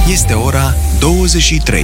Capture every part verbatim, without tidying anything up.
Este ora douăzeci și trei.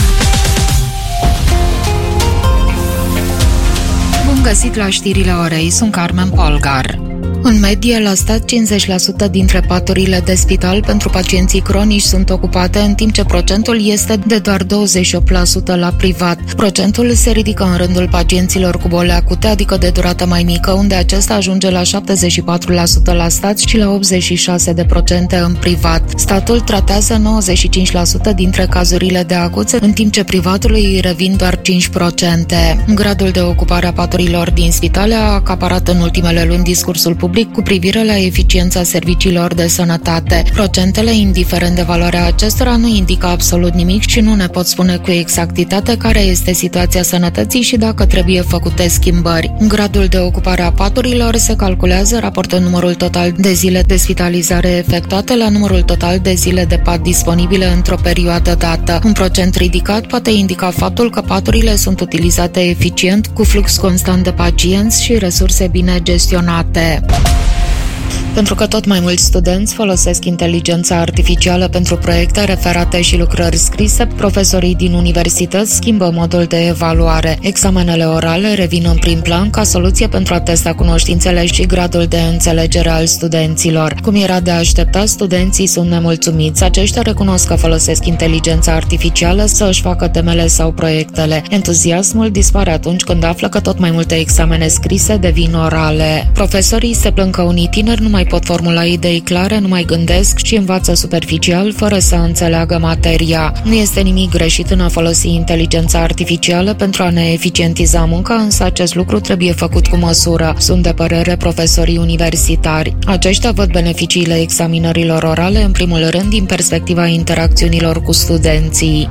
Bun găsit la știrile orei, sunt Carmen Polgar. În medie, la stat, cincizeci la sută dintre paturile de spital pentru pacienții cronici sunt ocupate, în timp ce procentul este de doar douăzeci și opt la sută la privat. Procentul se ridică în rândul pacienților cu boli acute, adică de durată mai mică, unde acesta ajunge la șaptezeci și patru la sută la stat și la optzeci și șase la sută în privat. Statul tratează nouăzeci și cinci la sută dintre cazurile de acuțe, în timp ce privatului îi revin doar cinci la sută. Gradul de ocupare a paturilor din spitale a acaparat în ultimele luni discursul public cu privire la eficiența serviciilor de sănătate. Procentele, indiferent de valoarea acestora, nu indică absolut nimic și nu ne pot spune cu exactitate care este situația sănătății și dacă trebuie făcute schimbări. Gradul de ocupare a paturilor se calculează raportând numărul total de zile de spitalizare efectuate la numărul total de zile de pat disponibile într-o perioadă dată. Un procent ridicat poate indica faptul că paturile sunt utilizate eficient, cu flux constant de pacienți și resurse bine gestionate. Pentru că tot mai mulți studenți folosesc inteligența artificială pentru proiecte referate și lucrări scrise, profesorii din universități schimbă modul de evaluare. Examenele orale revin în prim plan ca soluție pentru a testa cunoștințele și gradul de înțelegere al studenților. Cum era de așteptat, studenții sunt nemulțumiți. Aceștia recunosc că folosesc inteligența artificială să își facă temele sau proiectele. Entuziasmul dispare atunci când află că tot mai multe examene scrise devin orale. Profesorii se plâng că unii tineri nu mai pot formula idei clare, nu mai gândesc și învață superficial, fără să înțeleagă materia. Nu este nimic greșit în a folosi inteligența artificială pentru a ne eficientiza munca, însă acest lucru trebuie făcut cu măsură. Sunt de părere profesorii universitari. Aceștia văd beneficiile examinărilor orale, în primul rând, din perspectiva interacțiunilor cu studenții.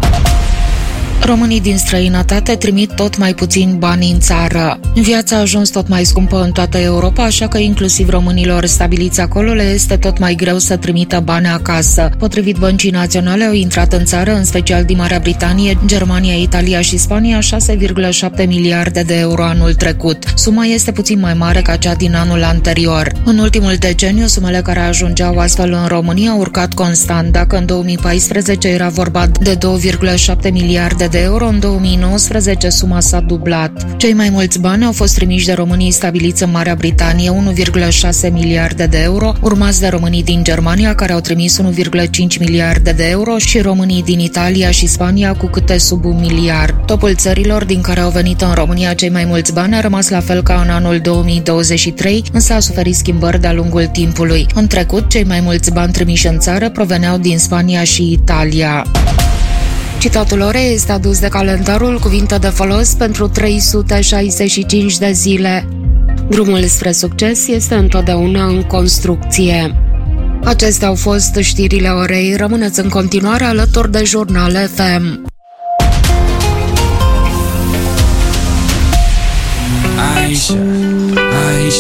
Românii din străinătate trimit tot mai puțin bani în țară. Viața a ajuns tot mai scumpă în toată Europa, așa că inclusiv românilor stabiliți acolo le este tot mai greu să trimită bani acasă. Potrivit Băncii Naționale, au intrat în țară, în special din Marea Britanie, Germania, Italia și Spania, șase virgulă șapte miliarde de euro anul trecut. Suma este puțin mai mare ca cea din anul anterior. În ultimul deceniu, sumele care ajungeau astfel în România au urcat constant. Dacă în două mii paisprezece era vorba de două virgulă șapte miliarde de euro, în două mii nouăsprezece suma s-a dublat. Cei mai mulți bani au fost trimiși de românii stabiliți în Marea Britanie, unu virgulă șase miliarde de euro, urmați de românii din Germania, care au trimis unu virgulă cinci miliarde de euro, și românii din Italia și Spania cu câte sub un miliard. Topul țărilor din care au venit în România cei mai mulți bani a rămas la fel ca în anul două mii douăzeci și trei, însă a suferit schimbări de-a lungul timpului. În trecut, cei mai mulți bani trimiși în țară proveneau din Spania și Italia. Citatul orei este adus de calendarul Cuvinte de folos pentru trei sute șaizeci și cinci de zile. Drumul spre succes este întotdeauna în construcție. Acestea au fost știrile orei. Rămâneți în continuare alături de Jurnal F M. Aisha, Aisha.